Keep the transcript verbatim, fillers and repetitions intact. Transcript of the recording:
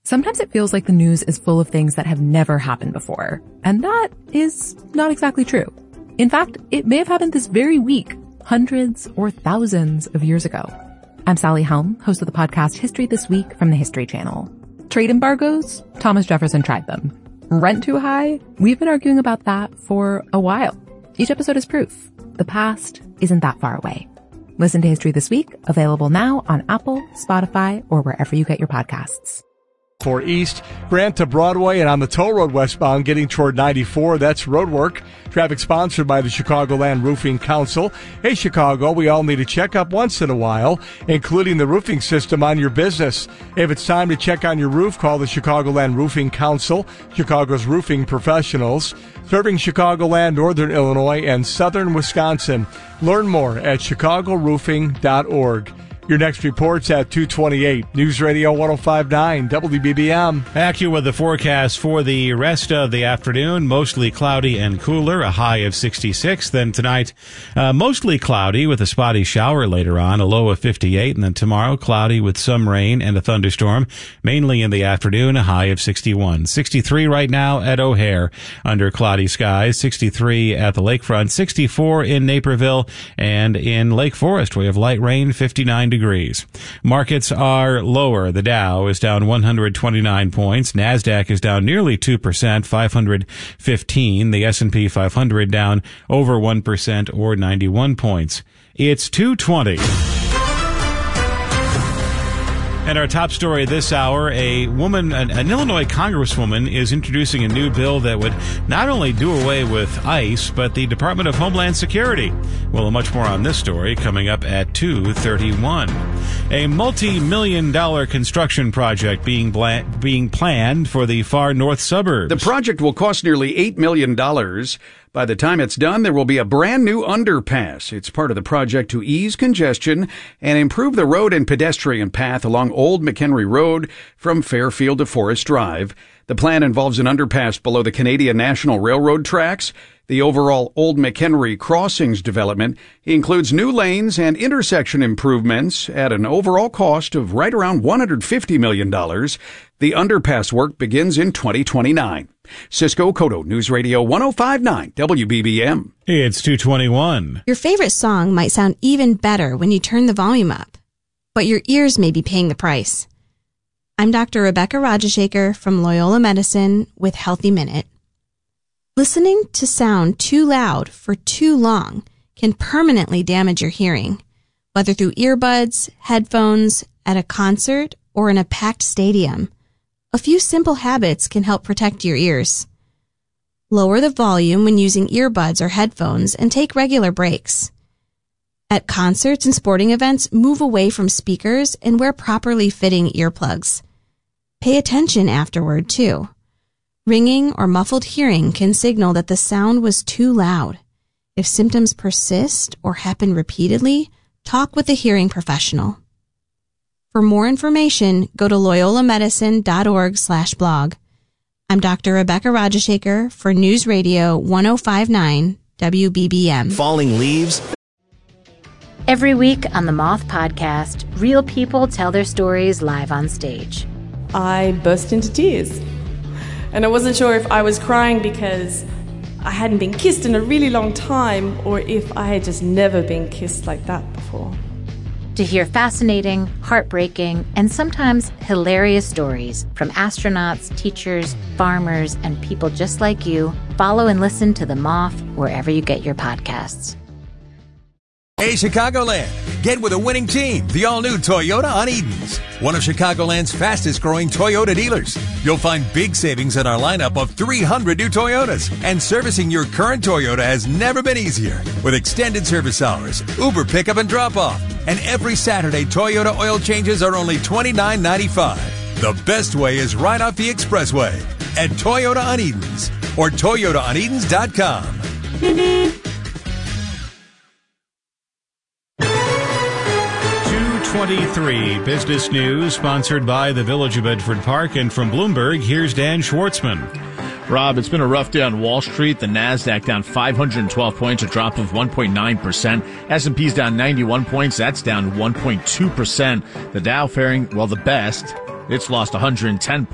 Sometimes it feels like the news is full of things that have never happened before, and that is not exactly true. In fact, it may have happened this very week, hundreds or thousands of years ago. I'm Sally Helm, host of the podcast History This Week from the History Channel. Trade embargoes? Thomas Jefferson tried them. Rent too high? We've been arguing about that for a while. Each episode is proof. The past isn't that far away. Listen to History This Week, available now on Apple, Spotify, or wherever you get your podcasts. For East, Grant to Broadway and on the toll road westbound getting toward ninety-four. That's road work. Traffic sponsored by the Chicagoland Roofing Council. Hey, Chicago, we all need a checkup once in a while, including the roofing system on your business. If it's time to check on your roof, call the Chicagoland Roofing Council, Chicago's roofing professionals, serving Chicagoland, Northern Illinois, and Southern Wisconsin. Learn more at chicago roofing dot org. Your next report's at two twenty-eight. News Radio ten fifty-nine W B B M. AccuWeather the forecast for the rest of the afternoon. Mostly cloudy and cooler, a high of sixty-six. Then tonight, uh, mostly cloudy with a spotty shower later on, a low of fifty-eight. And then tomorrow, cloudy with some rain and a thunderstorm, mainly in the afternoon, a high of sixty-one. sixty-three right now at O'Hare under cloudy skies. sixty-three at the lakefront. sixty-four in Naperville, and in Lake Forest, we have light rain, fifty-nine degrees. Markets are lower. The Dow is down one hundred twenty-nine points. NASDAQ is down nearly two percent, five hundred fifteen. The S and P five hundred down over one percent or ninety-one points. It's two twenty. And our top story this hour, a woman, an, an Illinois congresswoman is introducing a new bill that would not only do away with ICE, but the Department of Homeland Security. Well, much more on this story coming up at two thirty-one. A multi-million dollar construction project being bla- being planned for the far north suburbs. The project will cost nearly eight million dollars. By the time it's done, there will be a brand new underpass. It's part of the project to ease congestion and improve the road and pedestrian path along Old McHenry Road from Fairfield to Forest Drive. The plan involves an underpass below the Canadian National Railroad tracks. The overall Old McHenry Crossings development includes new lanes and intersection improvements at an overall cost of right around one hundred fifty million dollars. The underpass work begins in twenty twenty-nine. Cisco Cotto, News Radio ten fifty-nine W B B M. It's two twenty-one. Your favorite song might sound even better when you turn the volume up, but your ears may be paying the price. I'm Doctor Rebecca Rajashekar from Loyola Medicine with Healthy Minute. Listening to sound too loud for too long can permanently damage your hearing, whether through earbuds, headphones, at a concert, or in a packed stadium. A few simple habits can help protect your ears. Lower the volume when using earbuds or headphones and take regular breaks. At concerts and sporting events, move away from speakers and wear properly fitting earplugs. Pay attention afterward, too. Ringing or muffled hearing can signal that the sound was too loud. If symptoms persist or happen repeatedly, talk with a hearing professional. For more information, go to loyola medicine dot org slash blog. I'm Doctor Rebecca Rajashekar for News Radio ten fifty-nine W B B M. Falling leaves. Every week on the Moth Podcast, real people tell their stories live on stage. I burst into tears. And I wasn't sure if I was crying because I hadn't been kissed in a really long time or if I had just never been kissed like that before. To hear fascinating, heartbreaking, and sometimes hilarious stories from astronauts, teachers, farmers, and people just like you, follow and listen to The Moth wherever you get your podcasts. Hey, Chicagoland, get with a winning team, the all-new Toyota on Edens, one of Chicagoland's fastest-growing Toyota dealers. You'll find big savings in our lineup of three hundred new Toyotas, and servicing your current Toyota has never been easier. With extended service hours, Uber pickup and drop-off, and every Saturday Toyota oil changes are only twenty-nine ninety-five. The best way is right off the expressway at Toyota on Edens or toyota on edens dot com. twenty-three Business News, sponsored by the Village of Bedford Park. And from Bloomberg, here's Dan Schwartzman. Rob, it's been a rough day on Wall Street. The NASDAQ down five hundred twelve points, a drop of one point nine percent. S and P's down ninety-one points. That's down one point two percent. The Dow faring, well, the best. It's lost one hundred ten points.